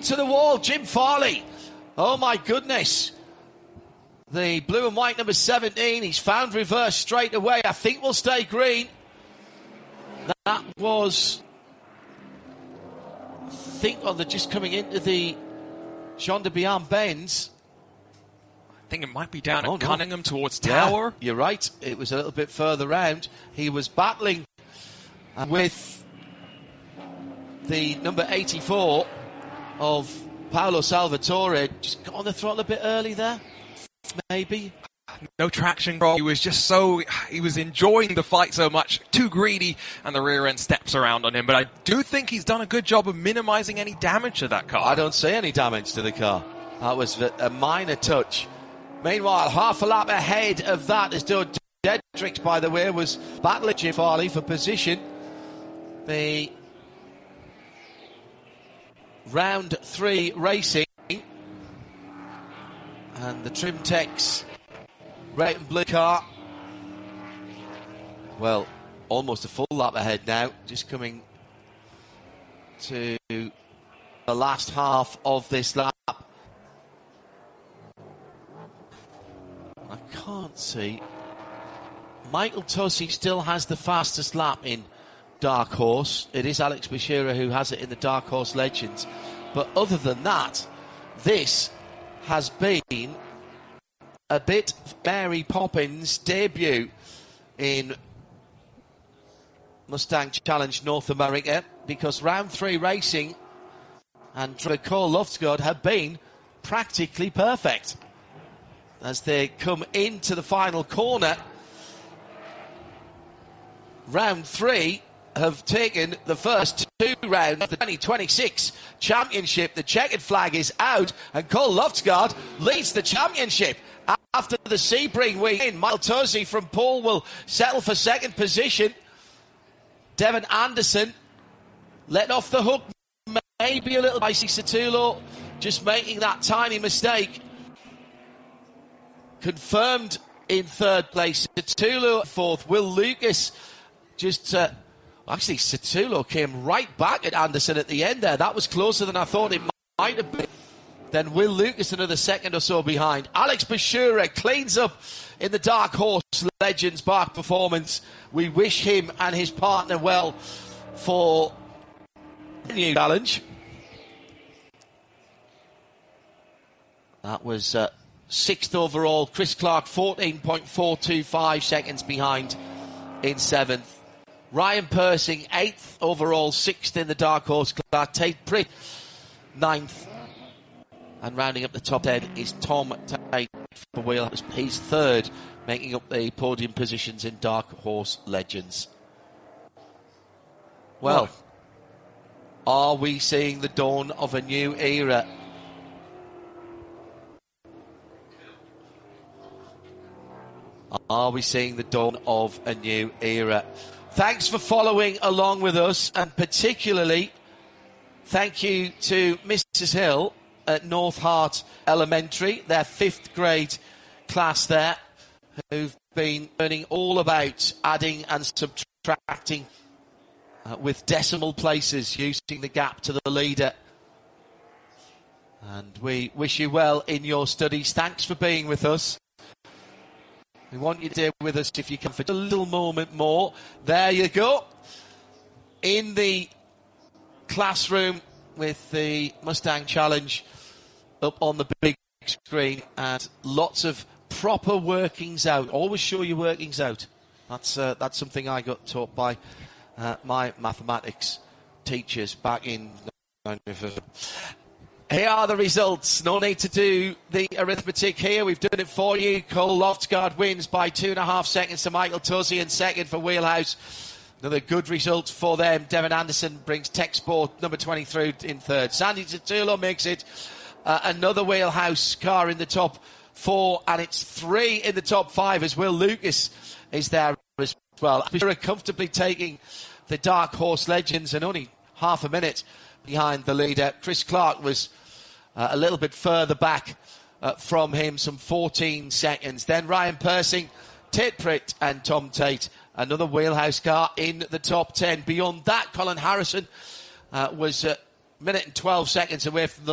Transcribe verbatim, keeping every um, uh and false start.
to the wall, Jim Farley. Oh my goodness. The blue and white number seventeen, he's found reverse straight away. I think we'll stay green. That was, I think, oh, they're just coming into the Jean de Bihan bends. I think it might be down oh, at no. Cunningham towards Tower. Yeah, you're right. It was a little bit further round. He was battling with the number eighty-four of Paolo Salvatore. Just got on the throttle a bit early there, maybe. No traction control. He was just so, he was enjoying the fight so much, too greedy, and the rear end steps around on him. But I do think he's done a good job of minimizing any damage to that car. I don't see any damage to the car. That was a minor touch. Meanwhile, half a lap ahead of that is Doug Dedricks, by the way, was battling Jim Farley for position. The round three racing, and the Trimtex red and blue car, well, almost a full lap ahead now, just coming to the last half of this lap. I can't see. Michael Tussey still has the fastest lap in Dark Horse. It is Alex Bashira who has it in the Dark Horse Legends. But other than that, this has been a bit of Mary Poppins' debut in Mustang Challenge North America, because round three racing and Cole Loftsgaard have been practically perfect. As they come into the final corner, round three have taken the first two rounds of the twenty twenty-six championship. The checkered flag is out, and Cole Loftsgaard leads the championship. After the Sebring win, Michael Tussey from Paul will settle for second position. Devon Anderson let off the hook, maybe a little by Satulo, just making that tiny mistake. Confirmed in third place. Satulo fourth. Will Lucas just... Uh, actually, Satulo came right back at Anderson at the end there. That was closer than I thought it might have been. Then Will Lucas another second or so behind. Alex Bashura cleans up in the Dark Horse Legends Park performance. We wish him and his partner well for the new challenge. That was uh, sixth overall. Chris Clark, fourteen point four two five seconds behind in seventh. Ryan Persing, eighth overall, sixth in the Dark Horse class. Tate Pritt, ninth. And rounding up the top ten is Tom Tate for Wheelhouse. He's third, making up the podium positions in Dark Horse Legends. Well, are we seeing the dawn of a new era? Are we seeing the dawn of a new era? Thanks for following along with us, and particularly thank you to Missus Hill at North Hart Elementary, their fifth grade class there, who've been learning all about adding and subtracting uh, with decimal places, using the gap to the leader. And we wish you well in your studies. Thanks for being with us. We want you to stay with us if you can for a little moment more. There you go. In the classroom with the Mustang Challenge up on the big screen, and lots of proper workings out. Always show your workings out. That's uh, that's something I got taught by uh, my mathematics teachers back in ninety-five. Here are the results. No need to do the arithmetic here. We've done it for you. Cole Loftsgaard wins by two and a half seconds to Michael Tussey, and second for Wheelhouse. Another good result for them. Devon Anderson brings Tech Sport number twenty through in third. Sandy Satulo makes it uh, another Wheelhouse car in the top four, and it's three in the top five as Will Lucas is there as well. Bashira comfortably taking the Dark Horse Legends and only half a minute behind the leader. Chris Clark was uh, a little bit further back uh, from him, some fourteen seconds. Then Ryan Persing, Tate Pritt and Tom Tate. Another Wheelhouse car in the top ten. Beyond that, Colin Harrison uh, was a minute and twelve seconds away from the